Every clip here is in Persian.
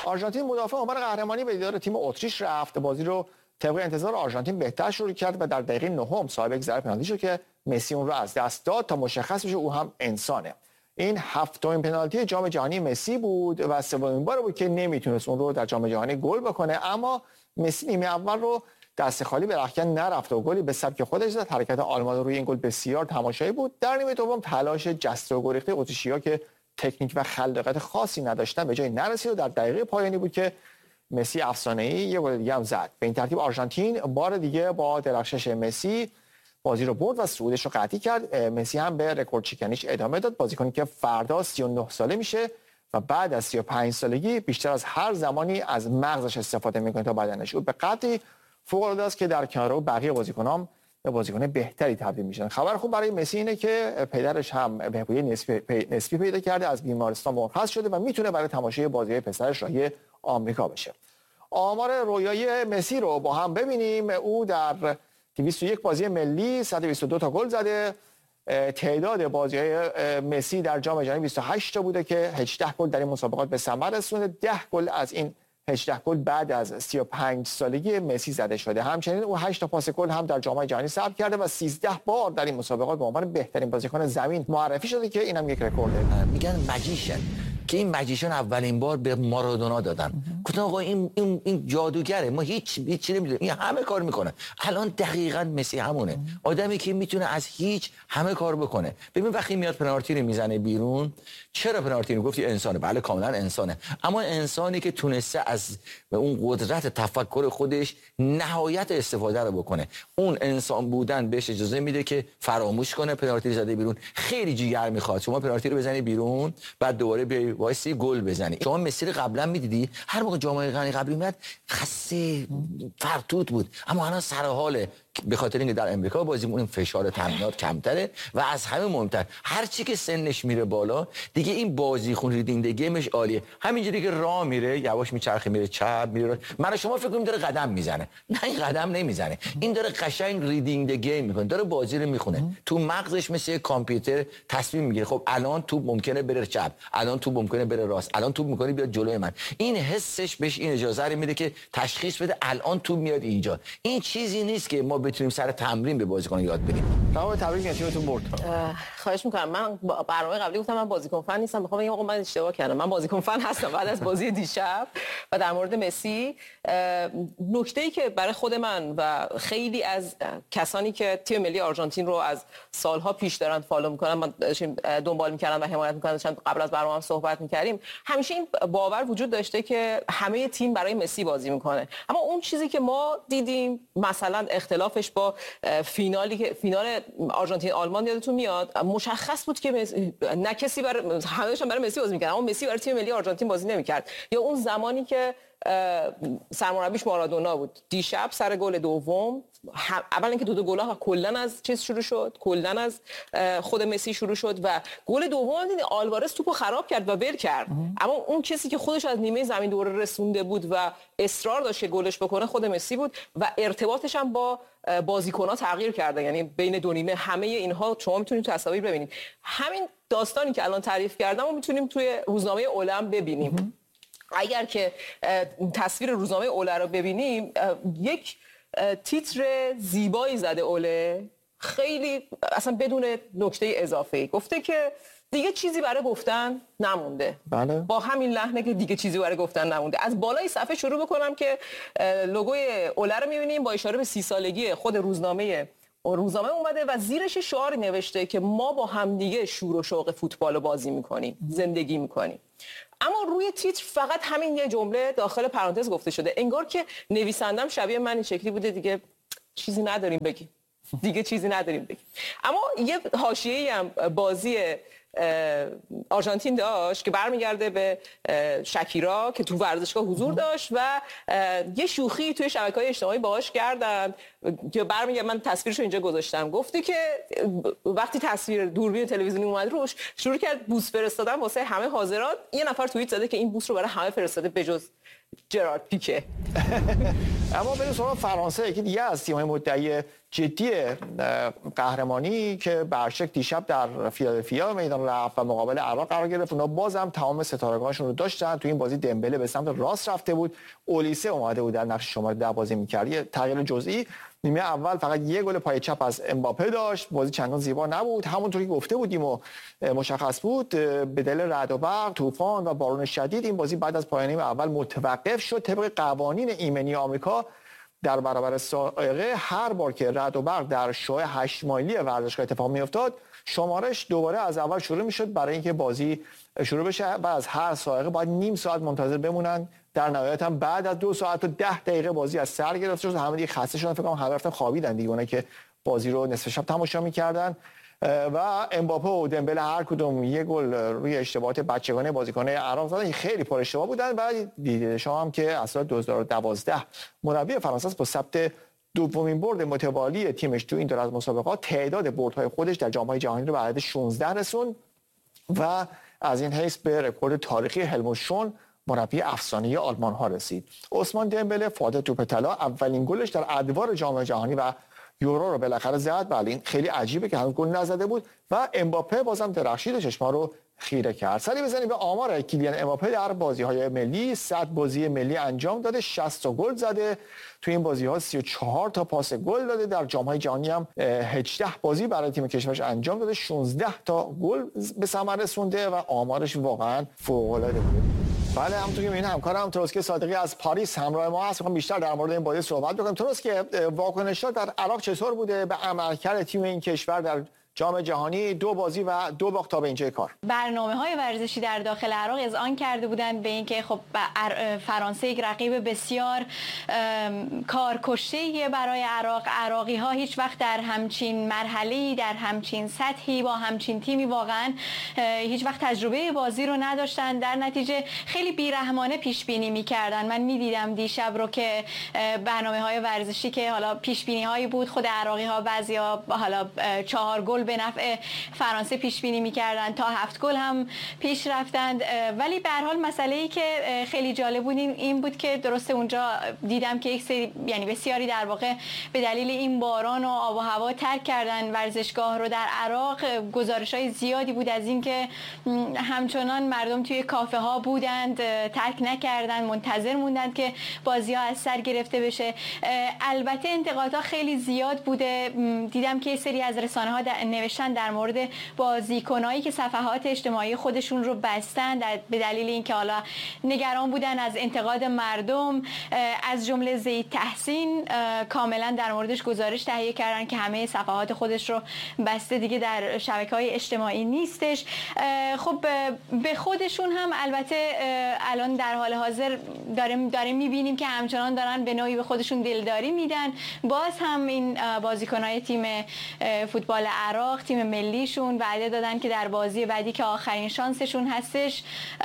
آرژانتین مدافع عنوان قهرمانی به دیدار تیم اتریش رفت. بازی رو طبق انتظار آرژانتین بهتر شروع کرد و در دقیقه 9 صاحب یک ضربه پنالتی شد که مسی اون رو از دست داد تا مشخص بشه او هم انسانه. این هفتمین پنالتی جام جهانی مسی بود و سومین بار بود که نمیتونست اون رو در جام جهانی گل بکنه، اما مسی نیمه اول رو دست خالی به رختکن نرفت و گلی به سبک خودش زد. حرکت آلمان روی این گل بسیار تماشایی بود. در نیمه دوم تلاش جسته و گریخته اتریشی‌ها که تکنیک و خلاقیت خاصی نداشتن به جای نرسید و در دقیقه پایانی بود که مسی افسانه‌ای یک گل دیگه هم زد. به این ترتیب آرژانتین بار دیگه با درخشش مسی بازی رو برد و صعودش رو قطعی کرد. مسی هم به رکورد شکنیش ادامه داد. بازیکنی که فردا 39 ساله میشه و بعد از 35 سالگی بیشتر از هر زمانی از مغزش استفاده میکنه تا بدنش. او به قدری فوق‌العاده است که در کنار بقیه بازیکنان به بازیکن بهتری تبدیل میشن. خبر خوب برای مسی اینه که پدرش هم بهبودی نسبی پیدا کرده، از بیمارستان مرخص شده و میتونه برای تماشای بازی‌های پسرش راهی آمریکا بشه. آمار رویایی مسی رو با هم ببینیم. او در 201 بازی ملی 122 تا گل زده. تعداد بازی‌های مسی در جام جهانی 28 تا بوده که 18 گل در این مسابقات به ثمر رسونده. 10 گل از این 18 گل بعد از 35 سالگی مسی زده شده. همچنین او 8 تا پاس گل هم در جام جهانی ثبت کرده و 13 بار در این مسابقات به عنوان بهترین بازیکن زمین معرفی شده که اینم یک رکورده. میگن ماجیشن که این ماجیشن اولین بار به مارادونا دادن. گفتن آقا این جادوگره، ما هیچ نمیدونیم، این همه کار میکنه. الان دقیقاً مسی همونه، آدمی که میتونه از هیچ همه کار بکنه. ببین وقتی میاد پنالتی رو میزنه بیرون، چرا پنالتی رو گفتی انسانه؟ بله کاملا انسانه، اما انسانی که تونسته از اون قدرت تفکر خودش نهایت استفاده رو بکنه. اون انسان بودن بهش اجازه میده که فراموش کنه پنالتی زده بیرون. خیلی جیگر میخواد شما پنالتی رو بزنی بیرون بعد دوباره بیای وایسی گل بزنی. شما مسی رو قبلا میدیدی هر موقع جام جهانی قبلی میاد خسته فرتوت بود، اما الان سر حاله به خاطر اینکه در امریکا بازی اون فشار تمرینات کمتره و از همه مهمتر هر چی که سنش میره بالا دیگه این بازی خون ریدینگ گیمش عالیه. همینجوری که راه میره یواش میچرخه میره چپ میره من شما فکر کنیم داره قدم میزنه، نه این قدم نمیزنه، این داره قشنگ ریدینگ گیم میکنه، داره بازی رو میخونه. تو مغزش مثل کامپیوتر تصمیم میگیره خب الان توپ ممکنه بره چپ، الان توپ ممکنه بره راست، الان توپ میکنه بیاد جلوی من. این حسش بهش این اجازه رو میده که تشخیص بده الان توپ میاد اینجا. این چیزی نیست که ما بتونیم سر تمرین به بازیکن یاد بدیم. تمام تبریک تیمتون برد. خواهش میکنم. من برنامه قبلی گفتم من بازیکن فن نیستم، میخوام بگم آقا من اشتباه کردم، من بازیکن فن هستم بعد از بازی دیشب. و در مورد مسی نکته‌ای که برای خود من و خیلی از کسانی که تیم ملی آرژانتین رو از سالها پیش دارن فالو میکنن، من دنبال میکردم و حمایت میکنم، چون قبل از برنامه صحبت میکردیم، همیشه این باور وجود داشته که همه تیم برای مسی بازی میکنه. اما اون چیزی که ما دیدیم مثلا اختلافش با فینال آرژانتین آلمان یادتون میاد، مشخص بود که نه کسی همه داشتن برای مسی بازی میکردن اما مسی برای تیم ملی آرژانتین بازی نمیکرد. یا اون زمانی که سرمربیش مارادونا بود، دیشب سر گل دوم اول اینکه دو گل‌ها کلا از چیز شروع شد، کلا از خود مسی شروع شد و گل دوم دیدین آلوارز توپو خراب کرد و ول کرد. اما اون کسی که خودش از نیمه زمین دوره رسونده بود و اصرار داشت که گلش بکنه خود مسی بود و ارتباطش هم با بازیکن‌ها تغییر کرده. یعنی بین دو نیمه همه اینها شما میتونید تو تصاویر ببینید. همین داستانی که الان تعریف کردم رو میتونیم توی روزنامه اولم ببینیم. اگر که تصویر روزنامه اوله رو ببینیم، یک تیتر زیبایی زده اوله، خیلی اصلا بدون نکته اضافه‌ای گفته که دیگه چیزی برای گفتن نمونده. بله. با همین لحنه که دیگه چیزی برای گفتن نمونده. از بالای صفحه شروع بکنم که لوگوی اوله رو می‌بینیم با اشاره به 30 سالگی خود روزنامه اومده و زیرش شعاری نوشته که ما با همدیگه شور و شوق فوتبال بازی می‌کنیم، زندگی می‌کنیم. اما روی تیتر فقط همین یه جمله داخل پرانتز گفته شده، انگار که نویسندم شبیه من این شکلی بوده دیگه چیزی نداریم بگیم، دیگه چیزی نداریم بگیم. اما یه حاشیه‌ای هم بازی آرژانتین داشت که برمیگرده به شکیرا که تو ورزشگاه حضور داشت و یه شوخی توی شبکه‌های اجتماعی باهاش کردن که برمیگرده، من تصویرشو اینجا گذاشتم، گفته که وقتی تصویر دوربین تلویزیونی اومد روش شروع کرد بوس فرستادن واسه همه حاضران. یه نفر توییت زده که این بوس رو برای همه فرستاده بجز جرارد پیکه. اما بریم سراغ فرانسه که دیگه از تیم‌های مدعی جدی قهرمانی که برشک دیشب در فیلادلفیا میدان رفت و مقابل عراق قرار گرفت. اونا بازم تمام ستارگانشون رو داشتن. تو این بازی دمبله به سمت راست رفته بود، اولیسه اومده بود در نقش شماره 10 بازی می‌کرد. یه تغییر جزئی نیمه اول فقط یه گل پای چپ از امباپه داشت. بازی چندان زیبا نبود، همونطوری که گفته بودیم و مشخص بود به دلیل رعد و برق، طوفان و بارون شدید این بازی بعد از پایان نیمه اول متوقف شد. طبق قوانین ایمنی آمریکا در برابر سائقه هر بار که رعد و برق در شعاع 8 مایلی ورزشگاه اتفاق میافتاد شمارش دوباره از اول شروع میشد برای اینکه بازی شروع بشه و از هر سائقه باید نیم ساعت منتظر بمونن. در نهایت هم بعد از 2 ساعت و 10 دقیقه بازی از سر گرفته شد. همه دیگه خسته شدن، فکر کنم همه رفتن خوابیدن دیگه اونایی که بازی رو نصف شب تماشا می‌کردن. و امباپه و دمبله هر کدوم یه گل روی اشتباهات بچگانه بازیکن‌های عراق زدن، خیلی پر اشتباه بودن. و دیده شما هم که از سال 2012 مربی فرانسه با ثبت دومین برد متوالی تیمش تو این دور از مسابقات تعداد بردهای خودش در جام‌های جهانی رو به عدد 16 رسوند و از این حیث به رکورد تاریخی هلموت شون مربی افسانه‌ای آلمان ها رسید. عثمان دمبله فاتح توپ طلا اولین گلش در ادوار جام جهانی و یورو رو بالاخره زد. بله این خیلی عجیبه که هنوز گل نزده بود. و امباپه بازم درخشید و چشما رو خیره کرد. سری بزنیم به آمار کیلیان امباپه در بازی‌های ملی. 100 بازی ملی انجام داده، 60 تا گل زده. تو این بازی‌ها 34 تا پاس گل داده. در جام‌های جهانی هم 18 بازی برای تیم کشورش انجام داده، 16 تا گل به ثمر رسونده و آمارش واقعا فوق‌العاده بود. بله همونطور که می‌بینید همکارم تروسکی صادقی از پاریس همراه ما هست. می‌خوام بیشتر در مورد این بازی صحبت بکنم. تروسکی واکنشات در عراق چطور بوده به عملکرد تیم این کشور در جام جهانی؟ 2 بازی و 2 باخت تا به اینجای کار. برنامه‌های ورزشی در داخل عراق اذعان کرده بودند به اینکه خب فرانسه یک رقیب بسیار کارکشته‌ای برای عراق. عراقی‌ها هیچ وقت در همچین مرحله‌ای، در همچین سطحی، با همچین تیمی واقعاً هیچ وقت تجربه بازی رو نداشتن. در نتیجه خیلی بی‌رحمانه پیش بینی می‌کردن. من می‌دیدم دیشب رو که برنامه‌های ورزشی که حالا پیش بینی‌هایی بود، خود عراقی‌ها بعضیا حالا 4 گل به نفع فرانسه پیش بینی می‌کردن، تا 7 گل هم پیش رفتند. ولی به هر حال مسئله‌ای که خیلی جالب بود این بود که درسته اونجا دیدم که یک سری یعنی بسیاری در واقع به دلیل این باران و آب و هوا ترک کردن ورزشگاه رو. در عراق گزارش‌های زیادی بود از اینکه همچنان مردم توی کافه ها بودند، ترک نکردند، منتظر موندند که بازی‌ها از سر گرفته بشه. البته انتقادها خیلی زیاد بوده. دیدم که سری از رسانه‌ها نوشتن در مورد بازیکنایی که صفحات اجتماعی خودشون رو بستن به دلیل اینکه حالا نگران بودن از انتقاد مردم. از جمله زید تحسین کاملا در موردش گزارش تهیه کردن که همه صفحات خودش رو بسته، دیگه در شبکه‌های اجتماعی نیستش. خب به خودشون هم البته الان در حال حاضر داریم می‌بینیم که همچنان دارن به نوعی به خودشون دلداری میدن. باز هم این بازیکن‌های تیم فوتبال عراق، تیم ملیشون، وعده دادن که در بازی بعدی که آخرین شانسشون هستش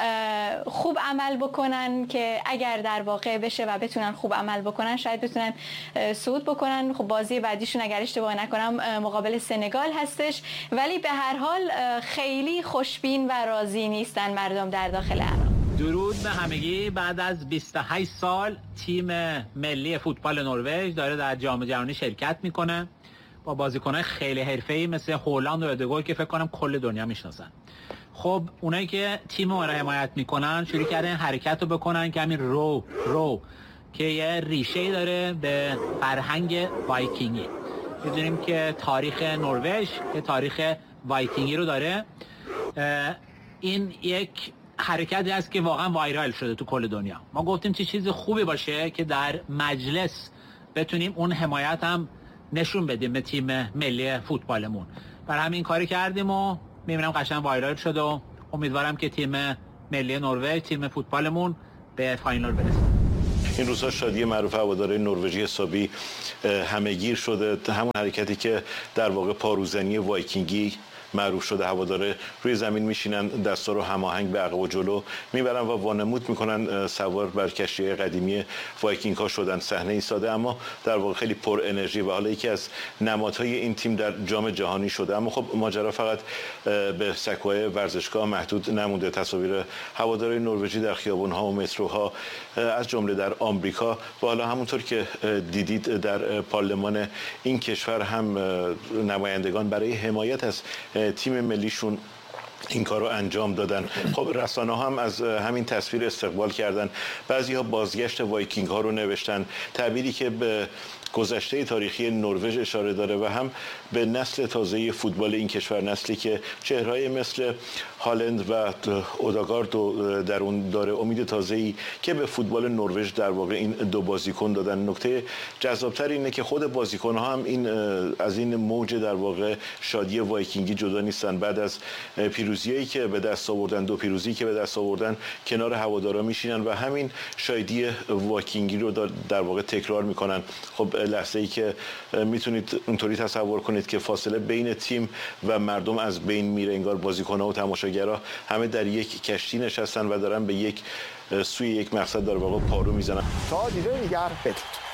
خوب عمل بکنن، که اگر در واقع بشه و بتونن خوب عمل بکنن شاید بتونن صعود بکنن. خب بازی بعدیشون اگر اشتباه نکنم مقابل سنگال هستش. ولی به هر حال خیلی خوشبین و راضی نیستن مردم در داخل عراق. درود به همگی. بعد از 28 سال تیم ملی فوتبال نروژ داره در جام جهانی شرکت میکنه با بازیکن‌های خیلی حرفه‌ای مثل هولند و ادگار که فکر کنم کل دنیا میشناسن. خب اونایی که تیم رو حمایت میکنن شروع کردن حرکت رو بکنن که همین رو که یه ریشه‌ای داره به فرهنگ وایکینگی. می‌دونیم که تاریخ نروژ که تاریخ وایکینگی رو داره. این یک حرکتی است که واقعا وایرال شده تو کل دنیا. ما گفتیم چه چیز خوبی باشه که در مجلس بتونیم اون حمایت هم نشون بدیم به تیم ملی فوتبالمون. برای همین کاری کردیم و می‌بینم قشنگ وایرال شد و امیدوارم که تیم ملی نروژ، تیم فوتبالمون به فاینال برسه. این روزها شادی معروف هواداره نروژی حسابی همه‌گیر شده. همون حرکتی که در واقع پاروزنی وایکینگی معروف شده هواداره روی زمین میشینن، دستا رو هماهنگ به عقب و جلو میبرن و وانمود میکنن سوار بر کشتی قدیمی وایکینگ ها شدن. صحنه ایستاده اما در واقع خیلی پر انرژی و حالا یکی از نمادهای این تیم در جام جهانی شده. اما خب ماجرا فقط به سکوی ورزشگاه محدود نمونده. تصاویر هوادارهای نروژی در خیابون‌ها و متروها از جمله در آمریکا و حالا همونطور که دیدید در پارلمان این کشور هم نمایندگان برای حمایت از تیم ملیشون این کار رو انجام دادن. خب رسانه هم از همین تصویر استقبال کردن. بعضی‌ها بازگشت وایکینگ ها رو نوشتن، تعبیری که به گذشته تاریخی نروژ اشاره داره و هم به نسل تازه فوتبال این کشور، نسلی که چهره‌ای مثل هالند و اوداگارد در اون داره، امید تازه‌ای که به فوتبال نروژ در واقع این دو بازیکن دادن. نکته جذابتر اینه که خود بازیکن‌ها هم از این موج در واقع شادی وایکینگی جدا نیستن. بعد از پیروزیایی که به دست آوردن، دو پیروزی که به دست آوردن، کنار هوادارا میشینن و همین شادی وایکینگی رو در واقع تکرار میکنن. خب لحظه‌ای که میتونید اونطوری تصور کنید که فاصله بین تیم و مردم از بین میره، انگار بازیکن‌ها و تماشاگرها همه در یک کشتی نشستن و دارن به یک سوی یک مقصد در واقع پارو میزنن. تا دیدار دیگر بدرود.